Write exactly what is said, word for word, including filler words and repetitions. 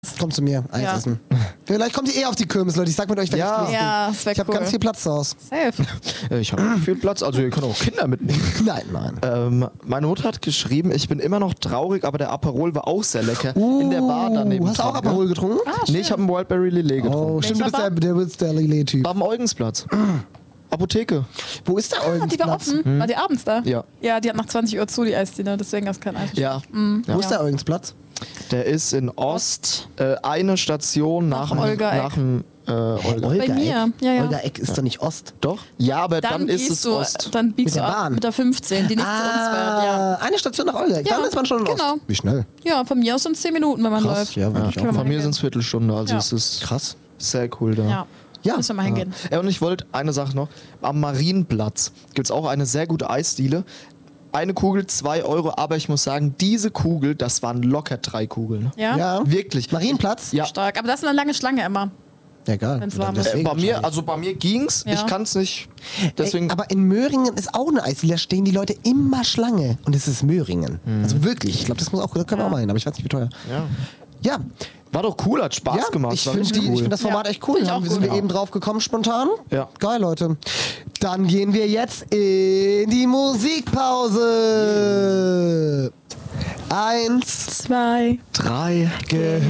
Kommt zu mir, Eis Ja. essen. Vielleicht kommt ihr eh auf die Kirmes, Leute. Ich sag mit euch, wenn Ja. ich losgehe. Ja, das wäre Ich habe cool. ganz viel Platz zu Hause. Safe. Äh, Ich habe viel Platz, also ihr könnt auch Kinder mitnehmen. Nein, nein. Ähm, meine Mutter hat geschrieben, ich bin immer noch traurig, aber der Aperol war auch sehr lecker. In der Bar daneben. Uh, hast du auch dran, Aperol getrunken? Ah, Nee, ich habe einen Wildberry Lillet getrunken. Oh, stimmt, du bist Welcher der, der, bist der Lillet-Typ. Am Eugensplatz. Apotheke. Wo ist der Ah, die war Eugensplatz? offen. War die abends da? Ja. Ja, die hat nach zwanzig Uhr zu, die Eisdiele. Deswegen gab es kein Eis. Ja. Wo ist der Eugensplatz? Der ist in Ost, äh, eine Station nach, Nach dem Olga-Eck. nach dem äh, Olga. Bei mir, ja, ja. Olga-Eck ist doch nicht Ost. Doch? Ja, aber dann, Dann, ist gehst es du, Ost. dann biegst Mit du der ab Bahn? mit der fünfzehn, die nicht zu uns fährt. Ja. Ah, eine Station nach Olga-Eck. Ja, Dann ist man schon in genau. Ost. Wie schnell? ja, von mir aus sind es zehn Minuten, wenn man Krass, läuft. ja, würde ich Können wir auch. mal Von mir hingehen. sind es Viertelstunde, also Ja. es ist Krass. sehr cool da. Ja. Ja. Müssen wir mal hingehen. Ja, und ich wollte eine Sache noch. Am Marienplatz gibt es auch eine sehr gute Eisdiele. Eine Kugel, zwei Euro, aber ich muss sagen, diese Kugel, das waren locker drei Kugeln. Ja? Ja. Wirklich. Marienplatz? Ja. Stark. Aber das ist eine lange Schlange immer. Ja, egal. Wenn's warm Äh, ist. Deswegen bei mir, wahrscheinlich. also bei mir ging's. Ja. Ich kann's nicht. Deswegen. Ey, aber in Möhringen ist auch eine Eisdiele, da stehen die Leute immer Schlange. Und es ist Möhringen. Also wirklich, ich glaube, das muss auch, da können wir Ja. auch mal hin, aber ich weiß nicht, wie teuer. ja. Ja, War doch cool, hat Spaß ja gemacht. ich war finde richtig die- ich cool. find das Format Ja, echt cool. find ich Haben, auch wir sind gut. wir eben drauf gekommen, spontan. Ja. Geil, Leute. Dann gehen wir jetzt in die Musikpause. Eins, Zwei. Drei. gehört.